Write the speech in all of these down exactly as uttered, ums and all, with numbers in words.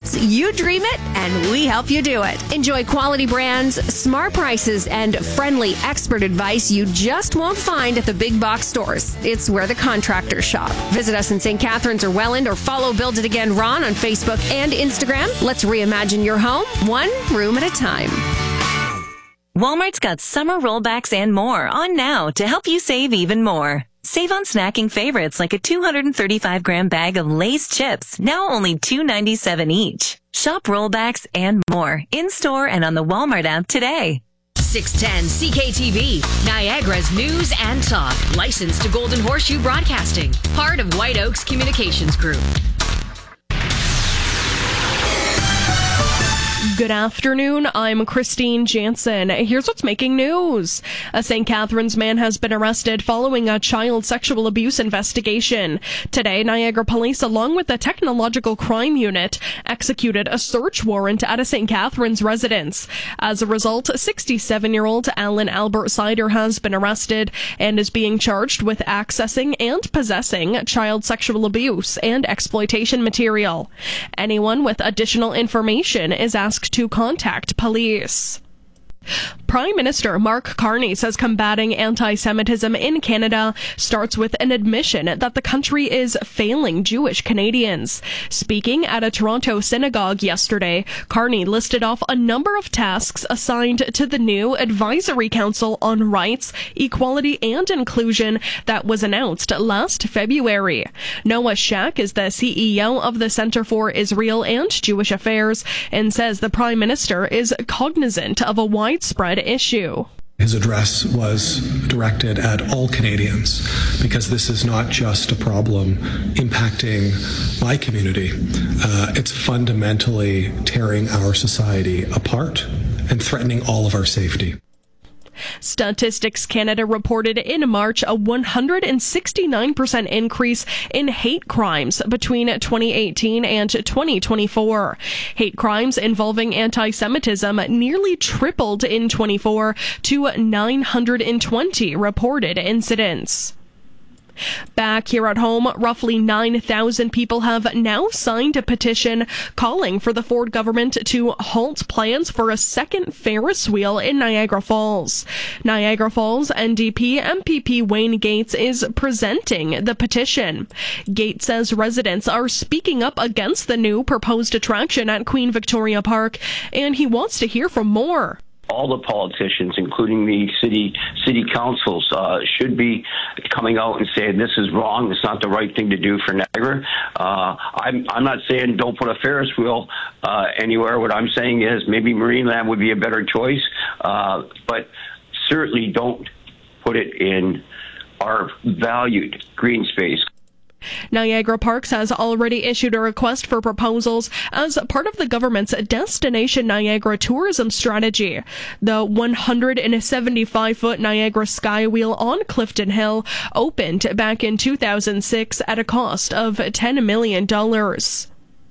experience. You dream it, and we help you do it. Enjoy quality brands, smart prices, and friendly expert advice you just won't find at the big box stores. It's where the contractors shop. Visit us in Saint Catharines or Welland, or follow Build It Again Ron on Facebook and Instagram. Let's reimagine your home, one room at a time. Walmart's got summer rollbacks and more on now to help you save even more. Save on snacking favorites like a two hundred thirty-five gram bag of Lay's chips, now only two dollars and ninety-seven cents each. Shop rollbacks and more in-store and on the Walmart app today. six ten C K T V, Niagara's news and talk. Licensed to Golden Horseshoe Broadcasting. Part of White Oaks Communications Group. Good afternoon, I'm Christine Jansen. Here's what's making news. A Saint Catharines man has been arrested following a child sexual abuse investigation. Today, Niagara Police, along with the Technological Crime Unit, executed a search warrant at a Saint Catharines residence. As a result, sixty-seven-year-old Alan Albert Sider has been arrested and is being charged with accessing and possessing child sexual abuse and exploitation material. Anyone with additional information is asked to contact police. Prime Minister Mark Carney says combating anti-Semitism in Canada starts with an admission that the country is failing Jewish Canadians. Speaking at a Toronto synagogue yesterday, Carney listed off a number of tasks assigned to the new Advisory Council on Rights, Equality and Inclusion that was announced last February. Noah Shack is the C E O of the Center for Israel and Jewish Affairs and says the Prime Minister is cognizant of a widespread issue. His address was directed at all Canadians because this is not just a problem impacting my community. Uh, it's fundamentally tearing our society apart and threatening all of our safety. Statistics Canada reported in March a one hundred sixty-nine percent increase in hate crimes between twenty eighteen and twenty twenty-four. Hate crimes involving anti-Semitism nearly tripled in twenty-four to nine hundred twenty reported incidents. Back here at home, roughly nine thousand people have now signed a petition calling for the Ford government to halt plans for a second Ferris wheel in Niagara Falls. Niagara Falls N D P M P P Wayne Gates is presenting the petition. Gates says residents are speaking up against the new proposed attraction at Queen Victoria Park, and he wants to hear from more. All the politicians, including the city city councils, uh, should be coming out and saying this is wrong. It's not the right thing to do for Niagara. Uh, I'm I'm not saying don't put a Ferris wheel uh, anywhere. What I'm saying is maybe Marineland would be a better choice, uh, but certainly don't put it in our valued green space. Niagara Parks has already issued a request for proposals as part of the government's Destination Niagara tourism strategy. The one hundred seventy-five foot Niagara Skywheel on Clifton Hill opened back in two thousand six at a cost of ten million dollars.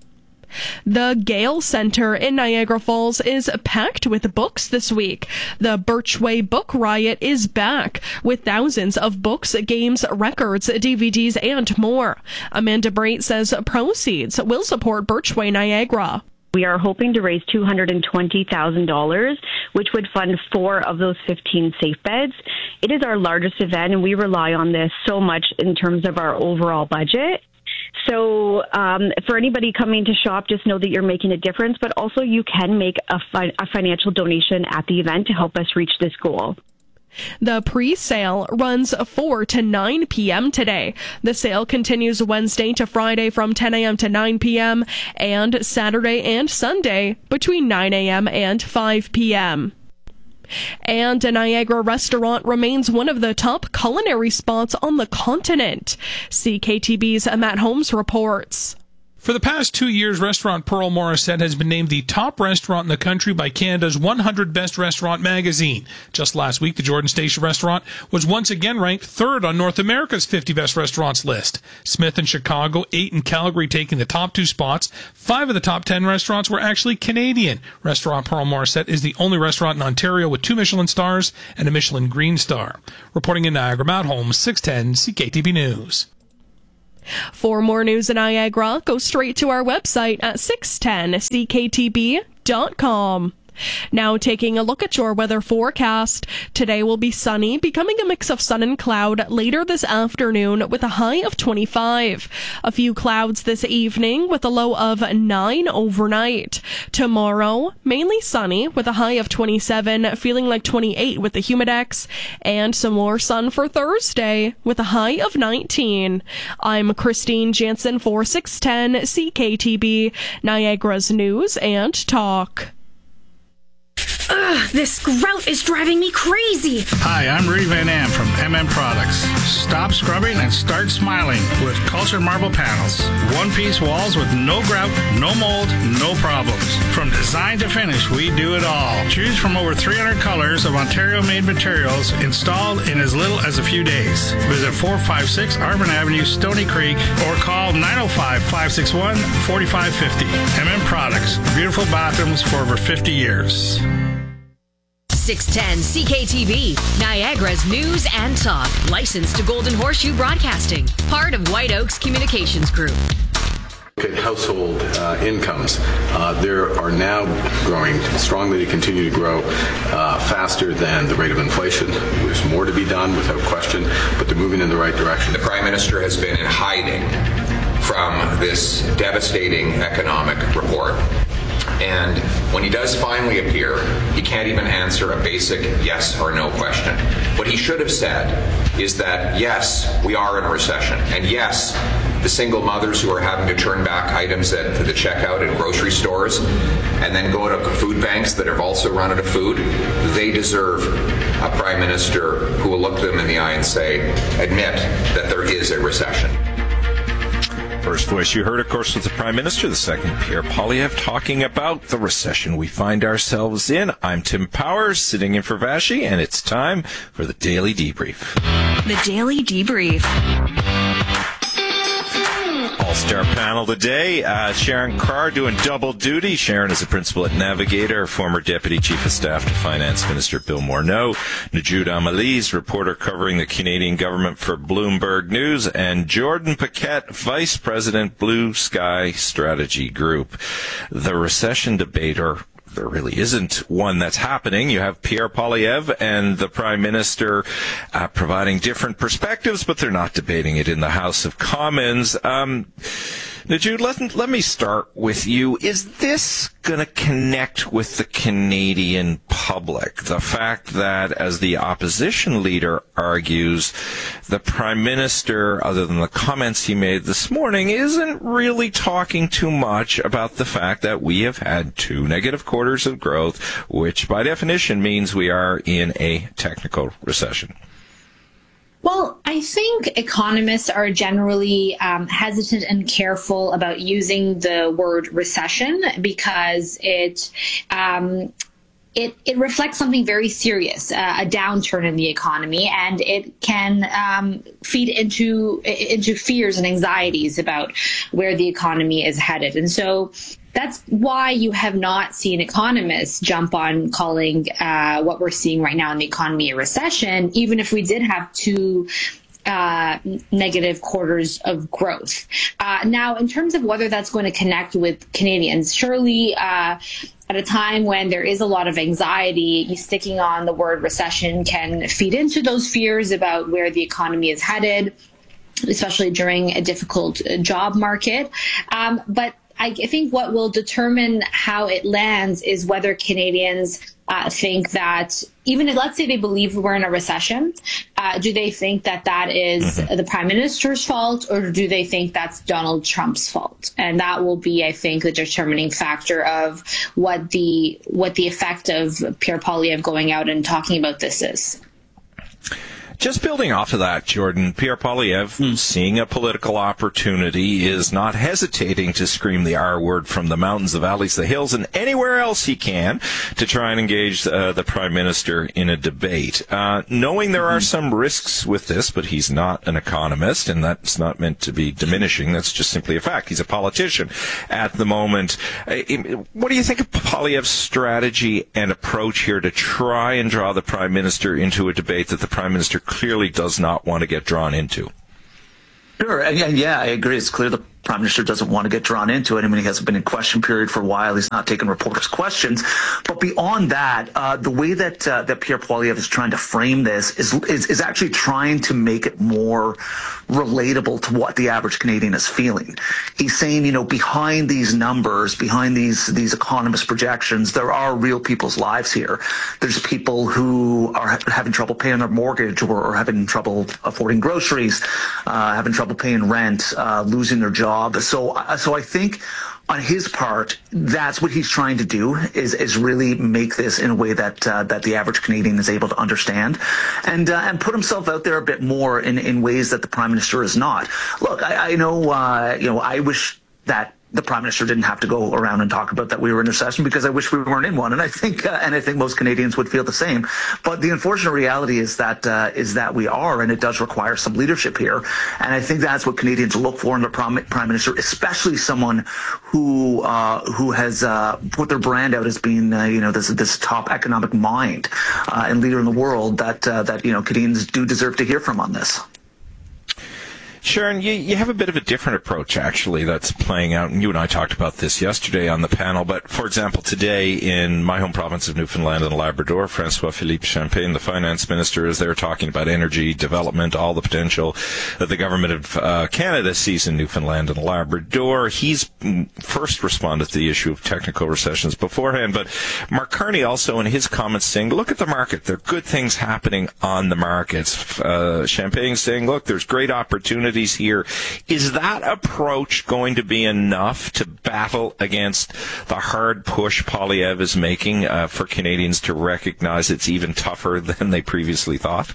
The Gale Center in Niagara Falls is packed with books this week. The Birchway Book Riot is back with thousands of books, games, records, D V Ds, and more. Amanda Brait says proceeds will support Birchway Niagara. We are hoping to raise two hundred twenty thousand dollars, which would fund four of those fifteen safe beds. It is our largest event, and we rely on this so much in terms of our overall budget. So um, for anybody coming to shop, just know that you're making a difference, but also you can make a, fi- a financial donation at the event to help us reach this goal. The pre-sale runs four to nine p.m. today. The sale continues Wednesday to Friday from ten a.m. to nine p.m. and Saturday and Sunday between nine a.m. and five p.m. And a Niagara restaurant remains one of the top culinary spots on the continent. C K T B's Matt Holmes reports. For the past two years, Restaurant Pearl Morissette has been named the top restaurant in the country by Canada's one hundred Best Restaurant magazine. Just last week, the Jordan Station restaurant was once again ranked third on North America's fifty Best Restaurants list. Smith in Chicago, eight in Calgary taking the top two spots. Five of the top ten restaurants were actually Canadian. Restaurant Pearl Morissette is the only restaurant in Ontario with two Michelin stars and a Michelin Green Star. Reporting in Niagara, Matt Holmes, six ten C K T B News. For more news in Niagara, go straight to our website at six ten c k t b dot com. Now taking a look at your weather forecast. Today will be sunny, becoming a mix of sun and cloud later this afternoon with a high of twenty-five. A few clouds this evening with a low of nine overnight. Tomorrow, mainly sunny with a high of twenty-seven, feeling like twenty-eight with the humidex, and some more sun for Thursday with a high of nineteen. I'm Christine Jansen for six ten C K T B, Niagara's News and Talk. Ugh, this grout is driving me crazy. Hi, I'm Rudy Van Am from M M Products. Stop scrubbing and start smiling with Cultured Marble Panels. One-piece walls with no grout, no mold, no problems. From design to finish, we do it all. Choose from over three hundred colors of Ontario-made materials installed in as little as a few days. Visit four five six Arvin Avenue, Stony Creek, or call nine oh five, five six one, four five five oh. M M Products. Beautiful bathrooms for over fifty years. six ten C K T B, Niagara's News and Talk. Licensed to Golden Horseshoe Broadcasting. Part of White Oaks Communications Group. Look at household uh, incomes. Uh, there are now growing strongly to continue to grow uh, faster than the rate of inflation. There's more to be done without question, but they're moving in the right direction. The Prime Minister has been in hiding from this devastating economic report. And when he does finally appear, he can't even answer a basic yes or no question. What he should have said is that, yes, we are in a recession. And yes, the single mothers who are having to turn back items at the checkout in grocery stores and then go to food banks that have also run out of food, they deserve a Prime Minister who will look them in the eye and say, admit that there is a recession. First voice you heard, of course, was the Prime Minister. The second, Pierre Poilievre, talking about the recession we find ourselves in. I'm Tim Powers, sitting in for Vashi, and it's time for the Daily Debrief. The Daily Debrief. All-star panel today. Uh, Sharon Carr doing double duty. Sharon is a principal at Navigator, former Deputy Chief of Staff to Finance Minister Bill Morneau. Najoud Amalise, reporter covering the Canadian government for Bloomberg News. And Jordan Paquette, Vice President, Blue Sky Strategy Group. The recession debate, or there really isn't one that's happening. You have Pierre Poilievre and the Prime Minister uh, providing different perspectives, but they're not debating it in the House of Commons. Um, Najoud, let, let me start with you. Is this going to connect with the Canadian public? The fact that, as the opposition leader argues, the Prime Minister, other than the comments he made this morning, isn't really talking too much about the fact that we have had two negative quarters of growth, which by definition means we are in a technical recession. Well, I think economists are generally um, hesitant and careful about using the word recession because it um, it, it reflects something very serious, uh, a downturn in the economy, and it can um, feed into into fears and anxieties about where the economy is headed. And so that's why you have not seen economists jump on calling uh, what we're seeing right now in the economy a recession, even if we did have two uh, negative quarters of growth. Uh, now, in terms of whether that's going to connect with Canadians, surely uh, at a time when there is a lot of anxiety, sticking on the word recession can feed into those fears about where the economy is headed, especially during a difficult job market. Um, but I think what will determine how it lands is whether Canadians uh, think that, even if, let's say they believe we're in a recession, uh, do they think that that is mm-hmm. the Prime Minister's fault, or do they think that's Donald Trump's fault? And that will be, I think, the determining factor of what the what the effect of Pierre Poilievre going out and talking about this is. Just building off of that, Jordan, Pierre Poilievre, mm. seeing a political opportunity, is not hesitating to scream the R word from the mountains, the valleys, the hills, and anywhere else he can to try and engage uh, the Prime Minister in a debate. Uh, knowing there are some risks with this, but he's not an economist, and that's not meant to be diminishing. That's just simply a fact. He's a politician at the moment. Uh, what do you think of Poilievre's strategy and approach here to try and draw the Prime Minister into a debate that the Prime Minister clearly does not want to get drawn into? Sure, and, and yeah, I agree. It's clear the Prime Minister doesn't want to get drawn into it. I mean, he hasn't been in question period for a while. He's not taking reporters' questions. But beyond that, uh, the way that uh, that Pierre Poilievre is trying to frame this is, is is actually trying to make it more relatable to what the average Canadian is feeling. He's saying, you know, behind these numbers, behind these these economist projections, there are real people's lives here. There's people who are ha- having trouble paying their mortgage, or, or having trouble affording groceries, uh, having trouble paying rent, uh, losing their job. So, uh, so I think on his part, that's what he's trying to do, is is really make this in a way that uh, that the average Canadian is able to understand, and uh, and put himself out there a bit more in, in ways that the Prime Minister is not. Look, I, I know, uh, you know, I wish that the Prime Minister didn't have to go around and talk about that we were in a recession, because I wish we weren't in one, and I think uh, and I think most Canadians would feel the same. But the unfortunate reality is that uh, is that we are, and it does require some leadership here. And I think that's what Canadians look for in the Prime, Prime Minister, especially someone who uh, who has uh, put their brand out as being uh, you know this this top economic mind uh, and leader in the world that uh, that you know Canadians do deserve to hear from on this. Sharon, you, you have a bit of a different approach, actually, that's playing out. And you and I talked about this yesterday on the panel. But, for example, today in my home province of Newfoundland and Labrador, François-Philippe Champagne, the finance minister, is there talking about energy development, all the potential that the government of uh, Canada sees in Newfoundland and Labrador. He's first responded to the issue of technical recessions beforehand. But Mark Carney also in his comments saying, look at the market. There are good things happening on the markets. Uh, Champagne saying, look, there's great opportunity here. Is that approach going to be enough to battle against the hard push Poilievre is making uh, for Canadians to recognize it's even tougher than they previously thought?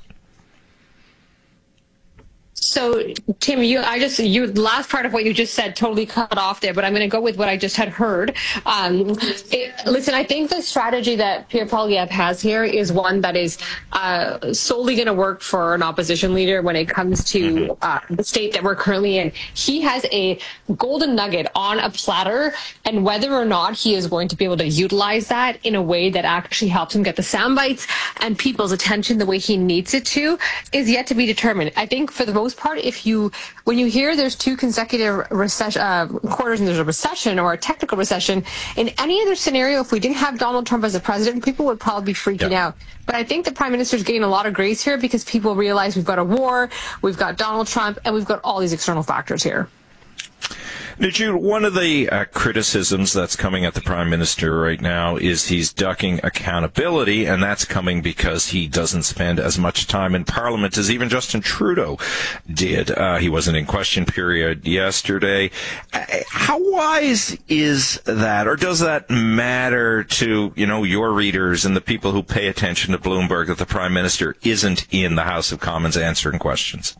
So, Tim, you, I just, you, the last part of what you just said totally cut off there, but I'm going to go with what I just had heard. Um, it, listen, I think the strategy that Pierre Poilievre has here is one that is uh, solely going to work for an opposition leader when it comes to uh, the state that we're currently in. He has a golden nugget on a platter, and whether or not he is going to be able to utilize that in a way that actually helps him get the sound bites and people's attention the way he needs it to is yet to be determined. I think for the most part, if you, when you hear there's two consecutive recession uh, quarters and there's a recession or a technical recession, in any other scenario, if we didn't have Donald Trump as a president, people would probably be freaking yeah. out. But I think the Prime Minister is getting a lot of grace here because people realize we've got a war, we've got Donald Trump, and we've got all these external factors here. Now, Jude, one of the uh, criticisms that's coming at the Prime Minister right now is he's ducking accountability, and that's coming because he doesn't spend as much time in Parliament as even Justin Trudeau did. Uh, he wasn't in question period yesterday. Uh, how wise is that, or does that matter to, you know, your readers and the people who pay attention to Bloomberg that the Prime Minister isn't in the House of Commons answering questions?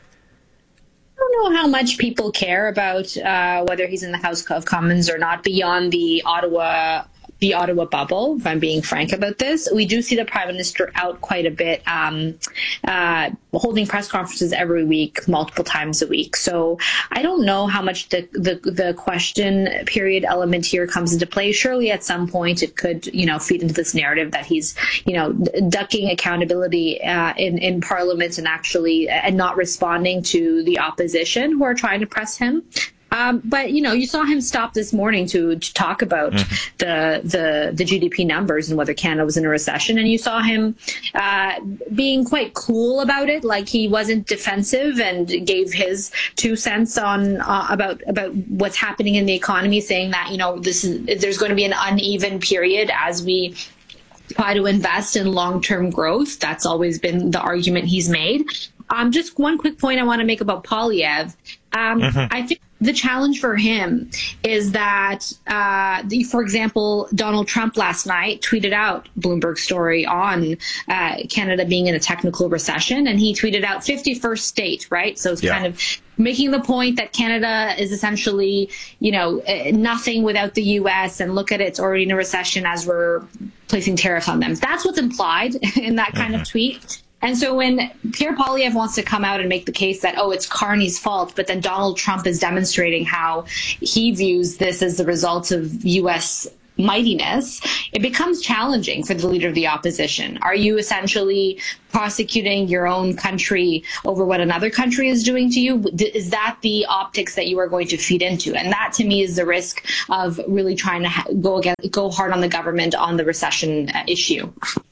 I don't know how much people care about uh, whether he's in the House of Commons or not beyond the Ottawa the Ottawa bubble, if I'm being frank about this. We do see the Prime Minister out quite a bit, um, uh, holding press conferences every week, multiple times a week. So I don't know how much the, the, the question period element here comes into play. Surely at some point it could, you know, feed into this narrative that he's, you know, ducking accountability uh, in, in Parliament and actually and not responding to the opposition who are trying to press him. Um, but, you know, you saw him stop this morning to, to talk about mm-hmm. the, the the G D P numbers and whether Canada was in a recession. And you saw him uh, being quite cool about it, like he wasn't defensive and gave his two cents on uh, about about what's happening in the economy, saying that, you know, this is there's going to be an uneven period as we try to invest in long-term growth. That's always been the argument he's made. Um, just one quick point I want to make about Poilievre. Um, mm-hmm. I think the challenge for him is that, uh, the, for example, Donald Trump last night tweeted out Bloomberg's story on uh, Canada being in a technical recession, and he tweeted out fifty-first state, right? So it's yeah. kind of making the point that Canada is essentially, you know, nothing without the U S, and look at it, it's already in a recession as we're placing tariffs on them. That's what's implied in that kind mm-hmm. of tweet. And so when Pierre Poilievre wants to come out and make the case that, oh, it's Carney's fault, but then Donald Trump is demonstrating how he views this as the result of U S mightiness, it becomes challenging for the leader of the opposition. Are you essentially prosecuting your own country over what another country is doing to you? Is that the optics that you are going to feed into? And that, to me, is the risk of really trying to ha- go again, go hard on the government on the recession uh, issue.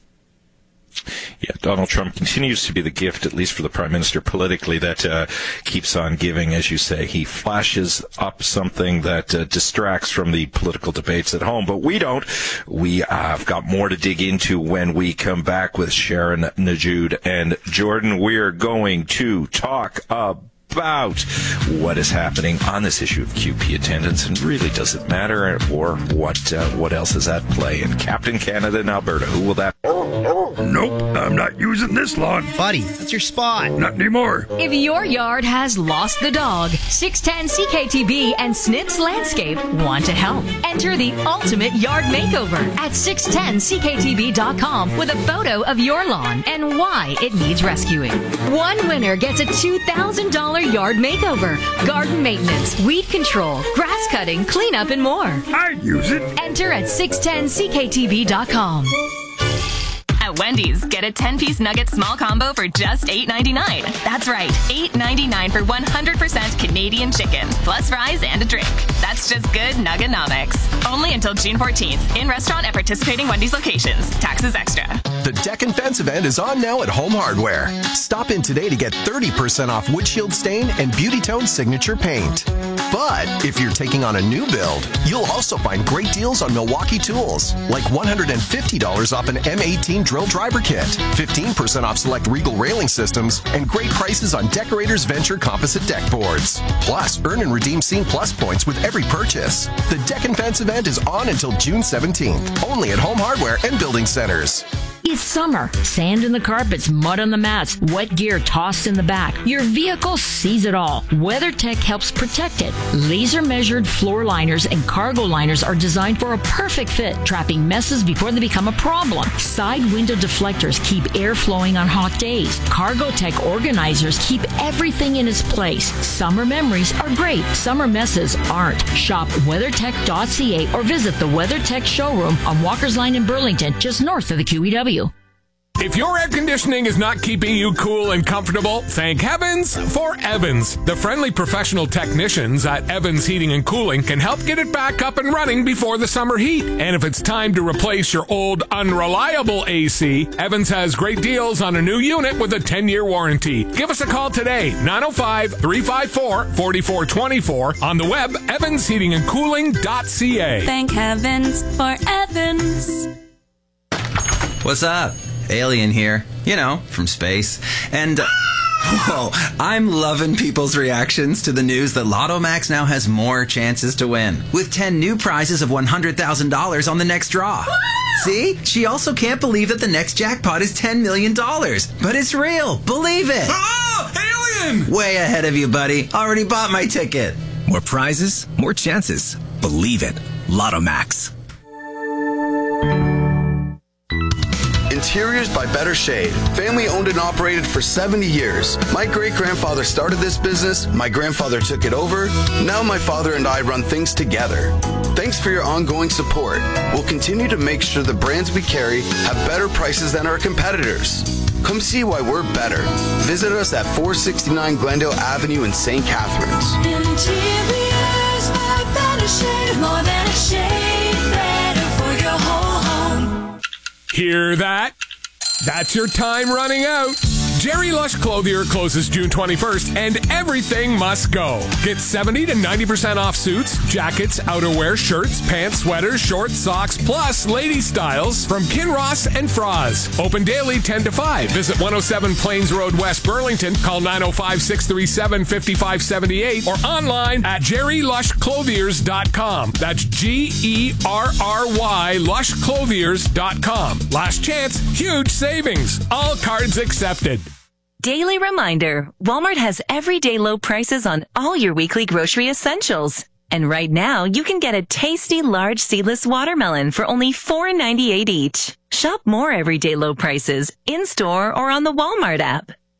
Yeah, Donald Trump continues to be the gift, at least for the Prime Minister politically, that uh, keeps on giving. As you say, he flashes up something that uh, distracts from the political debates at home, but we don't. We uh, have got more to dig into when we come back with Sharon Najoud and Jordan. We're going to talk about about what is happening on this issue of Q P attendance, and really does it matter, or what uh, what else is at play in Captain Canada in Alberta? Who will that? Nope, I'm not using this lawn. Buddy, that's your spot. Not anymore. If your yard has lost the dog, six ten C K T B and Snips Landscape want to help. Enter the ultimate yard makeover at six ten C K T B dot com with a photo of your lawn and why it needs rescuing. One winner gets a two thousand dollars yard makeover, garden maintenance, weed control, grass cutting, cleanup, and more. I'd use it. Enter at six ten C K T B dot com. At Wendy's, get a ten-piece nugget small combo for just eight ninety-nine. That's right, eight ninety-nine for one hundred percent Canadian chicken, plus fries and a drink. That's just good Nuggonomics. Only until June fourteenth. In restaurant at participating Wendy's locations. Taxes extra. The Deck and Fence event is on now at Home Hardware. Stop in today to get thirty percent off windshield stain and Beauty Tone signature paint. But if you're taking on a new build, you'll also find great deals on Milwaukee tools, like one hundred fifty dollars off an M eighteen drill driver kit, fifteen percent off select Regal railing systems, and great prices on Decorators Venture composite deck boards. Plus, earn and redeem Scene Plus points with every purchase. The Deck and Fence event is on until June seventeenth, only at Home Hardware and Building Centers. It's summer. Sand in the carpets, mud on the mats, wet gear tossed in the back. Your vehicle sees it all. WeatherTech helps protect it. Laser-measured floor liners and cargo liners are designed for a perfect fit, trapping messes before they become a problem. Side window deflectors keep air flowing on hot days. Cargotech organizers keep everything in its place. Summer memories are great. Summer messes aren't. Shop weathertech dot c a or visit the WeatherTech showroom on Walker's Line in Burlington, just north of the Q E W. If your air conditioning is not keeping you cool and comfortable, thank heavens for Evans. The friendly professional technicians at Evans Heating and Cooling can help get it back up and running before the summer heat. And if it's time to replace your old unreliable A C, Evans has great deals on a new unit with a ten-year warranty. Give us a call today, nine oh five, three five four, four four two four, on the web, evans heating and cooling dot c a. Thank heavens for Evans. What's up? Alien here, you know, from space. And, uh, whoa, I'm loving people's reactions to the news that Lotto Max now has more chances to win, with ten new prizes of one hundred thousand dollars on the next draw. See? She also can't believe that the next jackpot is ten million dollars. But it's real. Believe it. Oh, alien! Way ahead of you, buddy. Already bought my ticket. More prizes, more chances. Believe it. Lotto Max. Interiors by Better Shade. Family owned and operated for seventy years. My great-grandfather started this business, my grandfather took it over, now my father and I run things together. Thanks for your ongoing support. We'll continue to make sure the brands we carry have better prices than our competitors. Come see why we're better. Visit us at four sixty-nine Glendale Avenue in Saint Catharines. Interiors by Better Shade. More than a shade, better for your whole home. Hear that? That's your time running out. Jerry Lush Clothier closes June twenty-first, and everything must go. Get seventy to ninety percent off suits, jackets, outerwear, shirts, pants, sweaters, shorts, socks, plus lady styles from Kinross and Froz. Open daily ten to five. Visit one oh seven Plains Road, West Burlington. Call nine oh five, six three seven, five five seven eight or online at jerry lush clothiers dot com. That's G E R R Y lush clothiers dot com. Last chance, huge savings. All cards accepted. Daily reminder, Walmart has everyday low prices on all your weekly grocery essentials. And right now, you can get a tasty large seedless watermelon for only four ninety-eight each. Shop more everyday low prices in-store or on the Walmart app.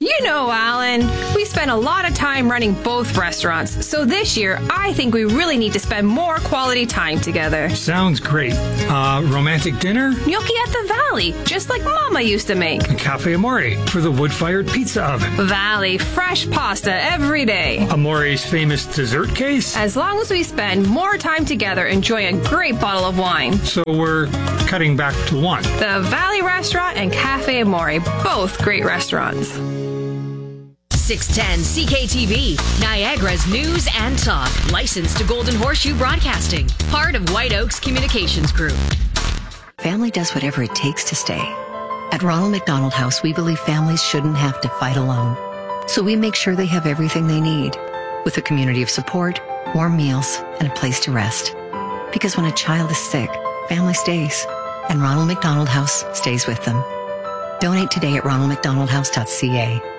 You know, Alan, we spend a lot of time running both restaurants, so this year I think we really need to spend more quality time together. Sounds great. Uh, romantic dinner? Gnocchi at the Valley, just like Mama used to make. Cafe Amore for the wood-fired pizza oven. Valley, fresh pasta every day. Amore's famous dessert case? As long as we spend more time together enjoying a great bottle of wine. So we're cutting back to one. The Valley Restaurant and Cafe Amore, both great restaurants. six ten C K T V, Niagara's news and talk. Licensed to Golden Horseshoe Broadcasting. Part of White Oaks Communications Group. Family does whatever it takes to stay. At Ronald McDonald House, we believe families shouldn't have to fight alone. So we make sure they have everything they need, with a community of support, warm meals, and a place to rest. Because when a child is sick, family stays, and Ronald McDonald House stays with them. Donate today at ronald mcdonald house dot c a.